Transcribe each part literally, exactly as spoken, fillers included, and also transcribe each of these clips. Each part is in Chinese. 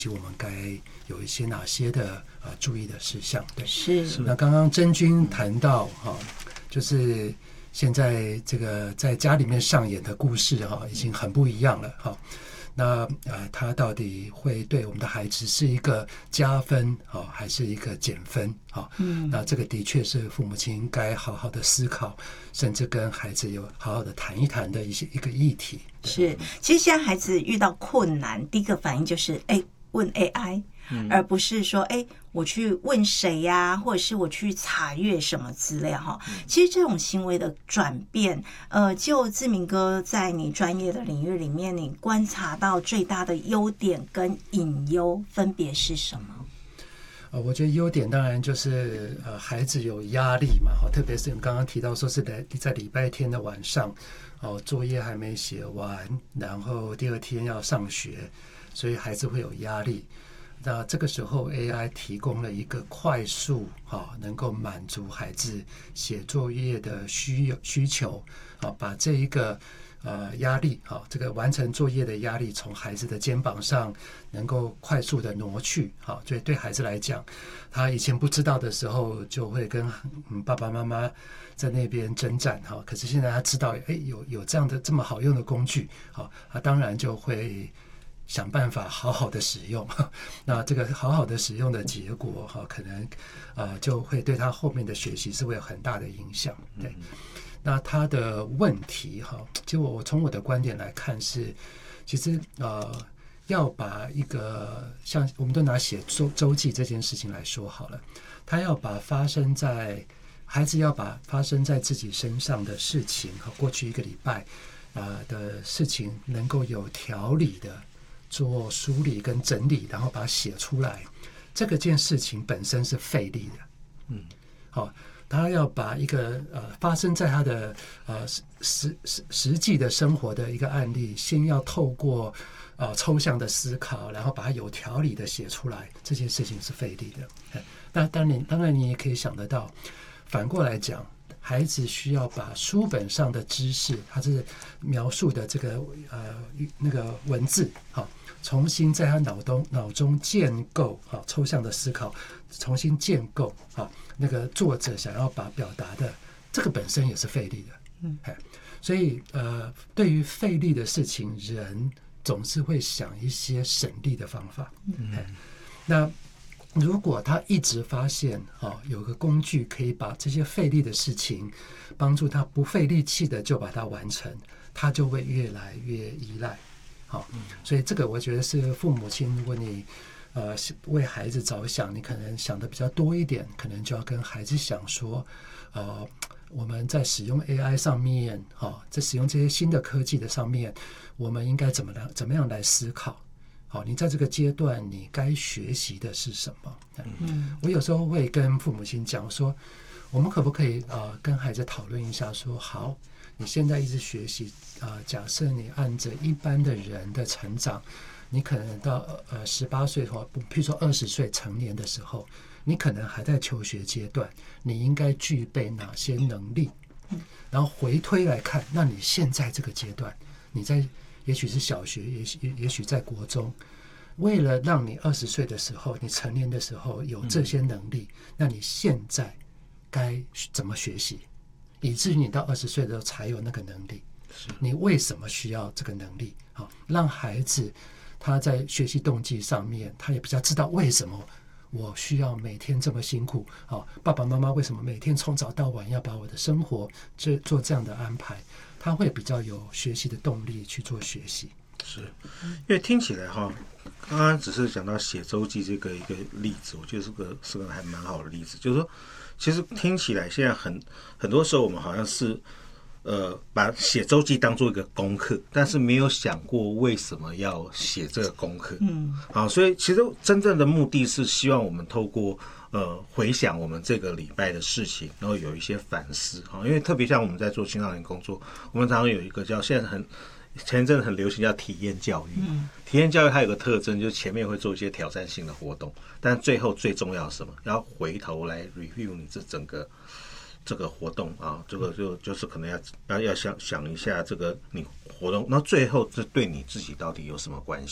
我们该有一些哪些的呃注意的事项？对， 是。 那刚刚真君谈到哈、哦，就是现在这个在家里面上演的故事哈、哦，已经很不一样了哈、哦。那呃，它到底会对我们的孩子是一个加分哦，还是一个减分啊、哦？嗯，那这个的确是父母亲该好好的思考，甚至跟孩子有好好的谈一谈的一些一个议题。 是，其实现在孩子遇到困难，第一个反应就是哎。问 A I， 而不是说哎，我去问谁呀、啊，或者是我去查阅什么资料哈。其实这种行为的转变，呃，就志明哥在你专业的领域里面，你观察到最大的优点跟隐忧分别是什么？ 呃，我觉得优点当然就是呃，孩子有压力嘛，哈，特别是你刚刚提到说是在在礼拜天的晚上，哦，作业还没写完，然后第二天要上学。所以孩子会有压力，那这个时候 A I 提供了一个快速啊，能够满足孩子写作业的需需求啊，把这一个呃压力啊，这个完成作业的压力从孩子的肩膀上能够快速的挪去啊，所以对孩子来讲，他以前不知道的时候就会跟嗯爸爸妈妈在那边征战哈，可是现在他知道哎有有这样的这么好用的工具啊，他当然就会想办法好好的使用，那这个好好的使用的结果哈，可能呃就会对他后面的学习是会有很大的影响。对，那他的问题哈，其实我从我的观点来看是，其实呃要把一个像我们都拿写周周记这件事情来说好了，他要把发生在孩子要把发生在自己身上的事情和过去一个礼拜呃的事情能够有条理的做梳理跟整理，然后把它写出来，这个件事情本身是费力的。嗯，好、哦，他要把一个呃发生在他的呃实实实际的生活的一个案例，先要透过呃抽象的思考，然后把它有条理的写出来，这件事情是费力的。那当然，当然你也可以想得到，反过来讲。孩子需要把书本上的知识，他是描述的这个呃那个文字，好，重新在他脑中脑中建构，好，抽象的思考，重新建构，好，那个作者想要把表达的，这个本身也是费力的，嗯，所以呃，对于费力的事情，人总是会想一些省力的方法，嗯，那。如果他一直发现啊，有个工具可以把这些费力的事情帮助他不费力气的就把它完成，他就会越来越依赖。好，所以这个我觉得是父母亲，如果你呃为孩子着想，你可能想的比较多一点，可能就要跟孩子想说，呃，我们在使用 A I 上面，哈，在使用这些新的科技的上面，我们应该怎么来怎么样来思考？好，你在这个阶段，你该学习的是什么？嗯，我有时候会跟父母亲讲说，我们可不可以呃跟孩子讨论一下说，好，你现在一直学习啊、呃，假设你按着一般的人的成长，你可能到呃十八岁或譬如说二十岁成年的时候，你可能还在求学阶段，你应该具备哪些能力？然后回推来看，那你现在这个阶段，你在也许是小学，也许也许在国中，为了让你二十岁的时候，你成年的时候有这些能力，嗯、那你现在该怎么学习，以至于你到二十岁的时候才有那个能力？你为什么需要这个能力？好，让孩子他在学习动机上面，他也比较知道为什么我需要每天这么辛苦。好，爸爸妈妈为什么每天从早到晚要把我的生活这做这样的安排？他会比较有学习的动力去做学习。 是，因为听起来哈，刚刚只是讲到写周记这个一个例子，我觉得是个是个还蛮好的例子，就是说，其实听起来现在很很多时候我们好像是呃把写周记当做一个功课，但是没有想过为什么要写这个功课。嗯，好，所以其实真正的目的是希望我们透过呃回想我们这个礼拜的事情，然后有一些反思啊，因为特别像我们在做青少年工作，我们常常有一个叫现在很。前一阵很流行叫体验教育，嗯，体验教育它有个特征，就是前面会做一些挑战性的活动，但最后最重要是什么？要回头来 review 你这整个这个活动啊，这个就就是可能要要要想想一下这个你活动，那最后这对你自己到底有什么关系？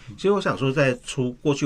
其实我想说，在出过去